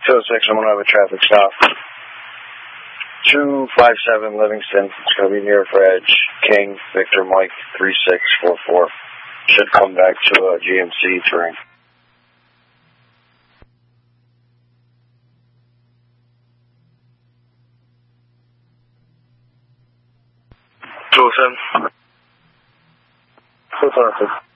206, I'm going to have a traffic stop. 257 Livingston. It's going to be near for Edge. King, Victor, Mike, 3644. Should come back to GMC terrain. Two 07.